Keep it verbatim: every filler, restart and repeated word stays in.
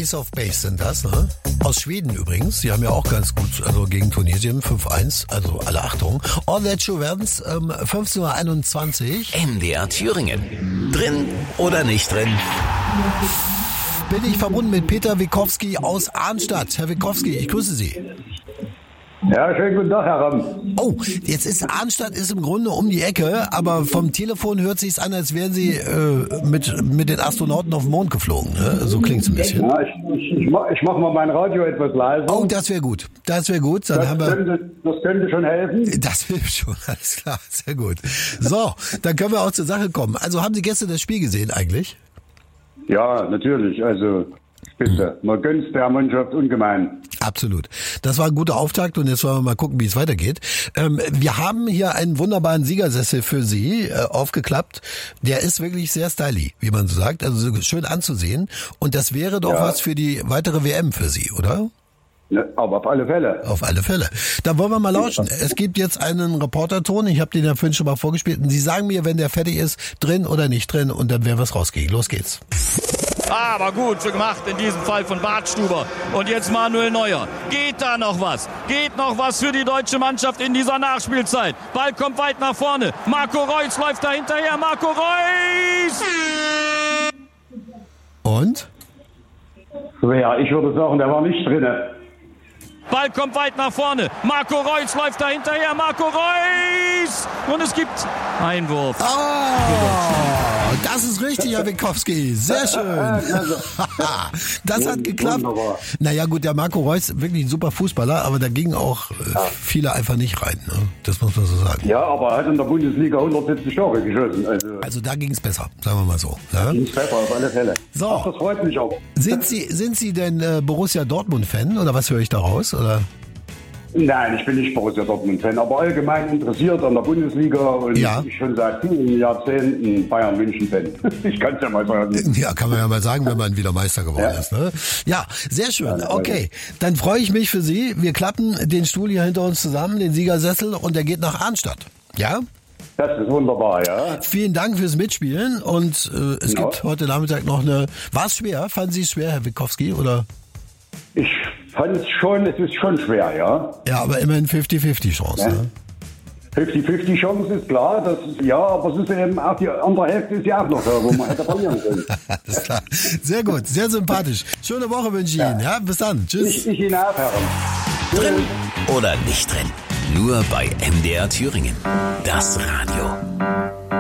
Ace of Base sind das, ne? Aus Schweden übrigens. Die haben ja auch ganz gut, also gegen Tunesien fünf eins, also alle Achtung. All That Show werden's, ähm, fünfzehn Uhr einundzwanzig. M D R Thüringen. Drin oder nicht drin? Bin ich verbunden mit Peter Wikowski aus Arnstadt. Herr Wikowski, ich grüße Sie. Ja, schönen guten Tag, Herr Ramm. Oh, jetzt ist Arnstadt ist im Grunde um die Ecke, aber vom Telefon hört sich's an, als wären Sie äh, mit mit den Astronauten auf den Mond geflogen. Ne? So klingt's ein bisschen. Ja, ich, ich, ich, mach, ich mach mal mein Radio etwas leiser. Oh, das wäre gut. Das wäre gut. Dann das, haben wir, könnte, das könnte schon helfen. Das hilft schon, alles klar, sehr gut. So, dann können wir auch zur Sache kommen. Also haben Sie gestern das Spiel gesehen eigentlich? Ja, natürlich. Also bitte, man gönnt's der Mannschaft ungemein. Absolut. Das war ein guter Auftakt und jetzt wollen wir mal gucken, wie es weitergeht. Ähm, wir haben hier einen wunderbaren Siegersessel für Sie äh, aufgeklappt. Der ist wirklich sehr stylisch, wie man so sagt, also so schön anzusehen. Und das wäre doch Ja. was für die weitere W M für Sie, oder? Ne, aber auf alle Fälle. Auf alle Fälle. Dann wollen wir mal lauschen. Es gibt jetzt einen Reporterton, ich habe den ja vorhin schon mal vorgespielt. Und Sie sagen mir, wenn der fertig ist, drin oder nicht drin, und dann werden wir es rauskriegen. Los geht's. Aber gut gemacht in diesem Fall von Bartstuber. Und jetzt Manuel Neuer. Geht da noch was? Geht noch was für die deutsche Mannschaft in dieser Nachspielzeit? Ball kommt weit nach vorne. Marco Reus läuft da hinterher. Marco Reus! Und? Ja, ich würde sagen, der war nicht drinne. Ball kommt weit nach vorne. Marco Reus läuft da hinterher. Marco Reus! Und es gibt Einwurf. Oh, das ist richtig, Herr Wikowski. Sehr schön. Das hat geklappt. Wunderbar. Naja gut, der Marco Reus, wirklich ein super Fußballer, aber da gingen auch äh, viele einfach nicht rein. Ne? Das muss man so sagen. Ja, aber er hat in der Bundesliga hundertsiebzig Tore geschossen. Also, Also da ging es besser, sagen wir mal so. Ja? ins Pfeffer auf alle Fälle. So. Ach, das freut mich auch. Sind Sie, sind Sie denn äh, Borussia Dortmund-Fan oder was höre ich da raus? Oder? Nein, ich bin nicht Borussia Dortmund-Fan, aber allgemein interessiert an der Bundesliga und Ja. ich schon seit vielen Jahrzehnten Bayern-München-Fan. Ich kann es ja mal sagen. Ja, kann man ja mal sagen, wenn man wieder Meister geworden Ja. ist. Ne? Ja, sehr schön. Ja, Okay, dann freue ich mich für Sie. Wir klappen den Stuhl hier hinter uns zusammen, den Siegersessel, und der geht nach Arnstadt. Ja? Das ist wunderbar, ja. Vielen Dank fürs Mitspielen und äh, es Ja. gibt heute Nachmittag noch eine... War es schwer? Fanden Sie es schwer, Herr Wikowski? Oder? Ich fand es schon, es ist schon schwer, ja. Ja, aber immerhin fünfzig fünfzig Chance. Ja. Ne? fünfzig fünfzig Chance ist klar, das ist, ja, aber es ist eben auch die andere Hälfte ist ja auch noch da, wo man hätte verlieren können. Alles klar. Sehr gut, sehr sympathisch. Schöne Woche wünsche ich Ihnen. Ja, bis dann. Tschüss. Ich, ich Ihnen auch, Herren. Drin oder nicht drin? Nur bei M D R Thüringen. Das Radio.